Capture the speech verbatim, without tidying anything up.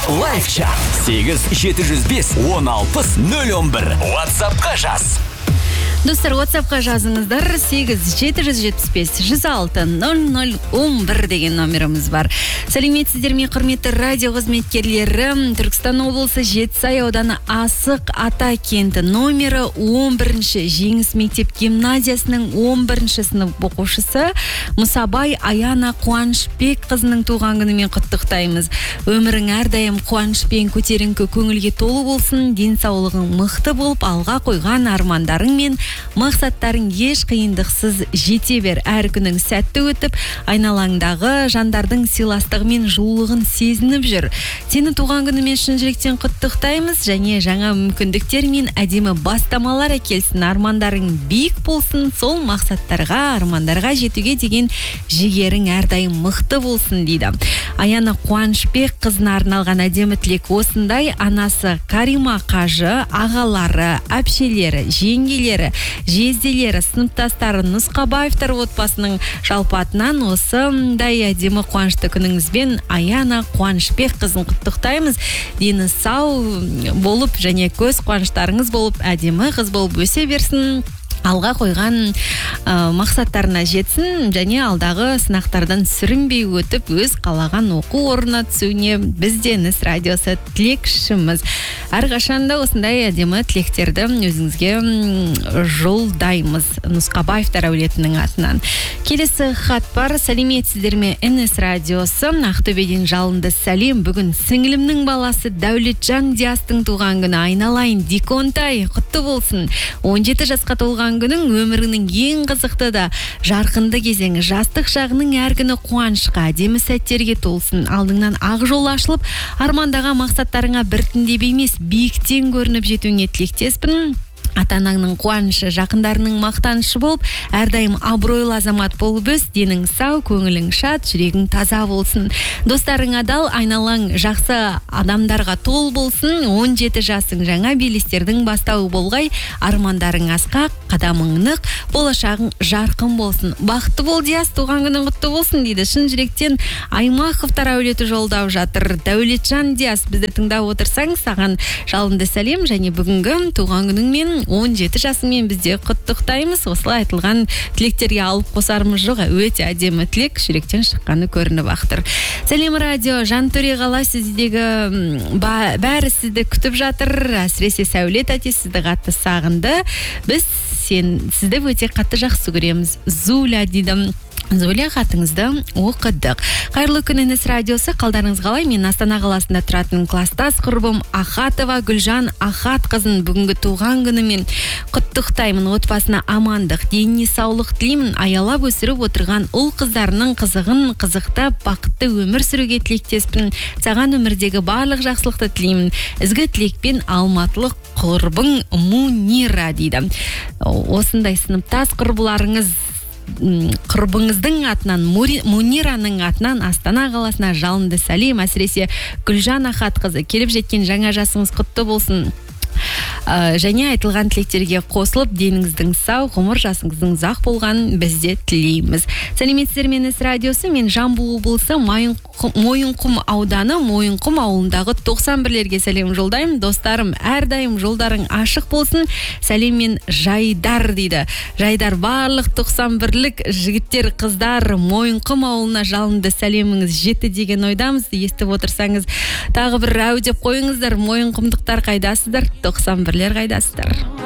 Лайфчат сегіз жеті жүз бес он алпыс нөл он бір. WhatsApp'қа жаз. Достар, WhatsApp'қа жазыңыздар. сегіз жеті жүз жетпіс бес жүз алты нөл нөл он бір деген номеріміз бар. Сәлеметсіздер ме, құрметті радио қызметкерлері. Түркістан облысы Жетісай ауданы Асық Ата кенті номері он бірінші Жеңіс мектеп гимназиясының он бірінші сынып оқушысы Мұсабай Аяна Қуанышбек қызының туған күнімен құттықтаймыз. Өмірің әрдайым қуанышпен көтеріңкі көңілге толы болсын, денсаулығың мықты болып, алға қойған армандарың мен мақсаттарың еш қиындықсыз жете бер. Әр күнің сәтті өтіп, айналаңдағы жандардың сыйластығы мен жылулығын сезініп жүр. Сені туған күнімен шын жүректен құттықтаймыз, және жаңа мүмкіндіктер мен әдемі бастамалар әкелсін. Армандарың биік болсын, сол мақсаттарға, армандарға жетуге деген жігерің әрдайым мықты болсын дейді. Аяна Қуанышбек қызына арналған әдемі тілек осындай. Анасы Карима қажы, ағалары, әпшелері, жеңгелері, жезделері, сыныптастары Нұсқабаевтар отбасының жалпы атынан осындай әдемі қуанышты күніңізбен Аяна Қуанышбек қызын құттықтаймыз. Дені сау болып және көз қуаныштарыңыз болып, әдемі қыз болып өсе берсін. Алға қойған ә, мақсаттарына жетсін, және алдағы сынақтардан сүрінбей өтіп, өз қалаған оқу орнына түсуіне бізде Нс радиосы тілекшіміз. Әрқашанда осындай әдемі тілектерді өзіңізге жолдаймыз. Нұсқабаевтар әулетінің атынан. Келесі хат бар. Сәлеметсіздер ме, Нс радиосы. Ақтөбеден жалынды сәлем. Бүгін сіңілімнің баласы Дәулетжан Диастың туған күні. Айналайын Диконтай құтты болсын. он жеті жасқа толған күнің өмірінің ең қызықты да жарқынды кезеңі. Жастық шағының әр күні қуанышқа, әдемі сәттерге толсын. Алдыңнан ақ жол ашылып, армандаған мақсаттарыңа біртіндеп емес, биіктен көрініп жетуіңе тілектеспін. Ата-анаңның қуанышы, жақындарының мақтанышы болып, әрдайым абыройлы азамат болып өс, денің сау, көңілің шат, жүрегің таза болсын. Достарың адал, айналаң жақсы адамдарға тол болсын. он жеті жасың жаңа белестердің бастауы болғай, армандарың асқақ, қадамың нық, болашағың жарқын болсын. Бақытты бол Диас, туған күнің құтты болсын дейді. Шын жүректен Аймақовтар әулеті жолдап жатыр. Дәулетжан Диас, бізді тыңдап отырсаң, саған жалынды сәлем, және бүгінгі туған күніңмен он жеті жасымен бізде құттықтаймыз. Осылай айтылған тілектерге алып қосарымыз жоқ. Өте әдемі тілек, жүректен шыққаны көрініп ақтыр. Сәлем радио, Жантөре қала сіздегі бәрі сізді күтіп жатыр. Әсіресе Сәулет әте сізді қатты сағынды. Біз сен сізді өте қатты жақсы көреміз. Зуля дейді. Зуля, хатыңызды оқыдық. Қайырлы күн Нс радиосы, қалдарыңыз қалай? Мен Астана қаласында тұратын кластас құрбым Ахатова Гүлжан Ахат қызын бүгінгі туған күнімен құттықтаймын. Отбасына амандық, деніне саулық тілеймін. Аялап өсіріп отырған ұл қыздарының қызығын қызықтап, бақытты өмір сүруге тілектеспін. Саған өмірдегі барлық жақсылықты тілеймін. Ізгі тілекпен алматылық құрбың Мунира дейді. Осындай сыныптас құрбыларыңыз құрбыңыздың атынан, Мунираның атынан Астана қаласына жалынды сәлем. Әсіресе Гүлжан Ахат қызы, келіп жеткен жаңа жасыңыз құтты болсын. Және айтылған тілектерге қосылып, деніңіздің сау, ғұмыр жасыңыздың ұзақ болғанын бізде тілейміз. Сәлеметсіздер ме, Нс радиосы. Мен Жамбыл облысы Мойынқұм ауданы Мойынқұм ауылындағы тоқсан бірлерге сәлем жолдаймын. Достарым, әрдайым жолдарың ашық болсын. Сәлеммен Жайдар дейді. Жайдар, барлық тоқсан бірлік жігіттер, қыздар Мойынқұм ауылына жалынды сәлеміңіз жетті деген ойдамыз. Естіп отырсаңыз, тағы бір әу деп қойыңыздар. Мойынқұмдықтар қайдасыздар? тоқсан бірлер қайдасыздар?